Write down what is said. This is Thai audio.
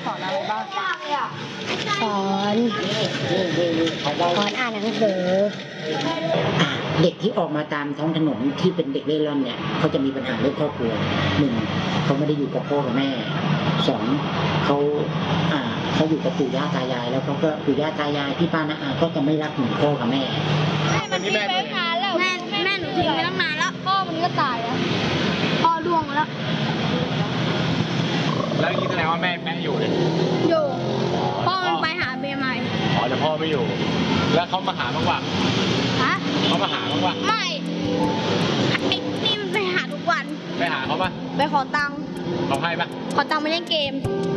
สอนอะไรบ้างสอนอ่านหนังสือเด็กที่ออกมาตามท้องถนนที่เป็นเด็กเล่ร่อนเนี่ยเขาจะมีปัญหาเรื่องครอบครัวหนึ่งเขาไม่ได้อยู่กับพ่อกับแม่สองเขาอยู่กับปู่ย่าตายายแล้วเขาก็ปู่ย่าตายายพี่ป้าน้าอาก็จะไม่รักเหมือนพ่อกับแม่มันทิ้งไปนานแล้วแม่หนูทิ้งไปตั้งนานแล้วพ่อมันก็ตายแล้วพ่อล่วงแล้วแล้วอย่างนี้แสดงว่าแม่อยู่เลยอยู่พ่อมันไปหาเมียใหม่อ๋อแต่พ่อไม่อยู่แล้วเขามาหาบ้างวะฮะเขามาหาบ้างวะไม่ไอ้นี่มันไปหาทุกวันไปหาเขาปะไปขอตังค์เขาให้ปะขอตังค์ไปเล่นเกม